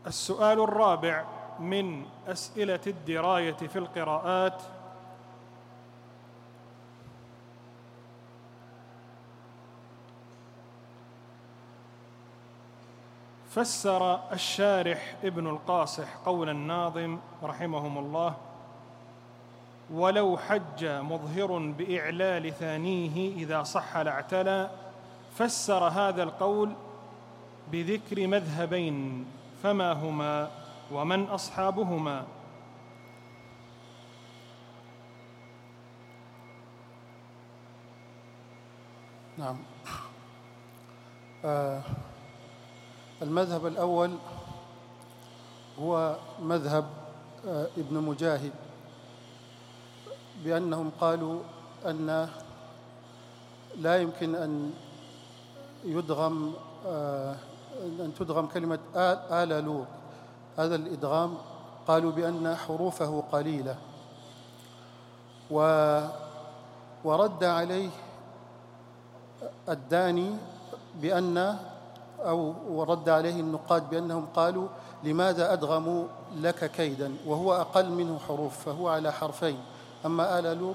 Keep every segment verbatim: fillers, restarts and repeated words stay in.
السؤال الرابع من أسئلة الدراية في القراءات: فسر الشارح ابن القاصح قول الناظم رحمهم الله: ولو حج مظهر بإعلال ثانيه إذا صح لاعتلى، فسر هذا القول بذكر مذهبين، فما هما ومن أصحابهما؟ نعم. آه المذهب الأول هو مذهب آه ابن مجاهد، بأنهم قالوا أن لا يمكن أن يدغم آه أن تدغم كلمة آل, آل لوط. هذا الإدغام قالوا بأن حروفه قليلة، و ورد عليه الداني بأن أو ورد عليه النقاد بأنهم قالوا: لماذا أدغموا لك كيدا وهو أقل منه حروف، فهو على حرفين. أما آل لوط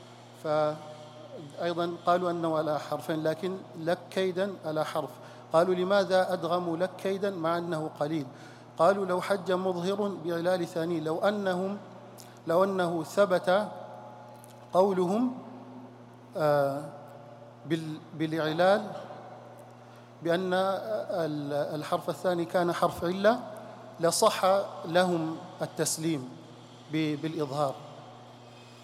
فأيضا قالوا أنه على حرفين، لكن لك كيدا على حرف. قالوا: لماذا أدغموا لك كيدا مع أنه قليل؟ قالوا: لو حج مظهر بإعلال ثاني، لو أنهم لو أنه ثبت قولهم آه بالإعلال بأن الحرف الثاني كان حرف علة، لصح لهم التسليم بالإظهار.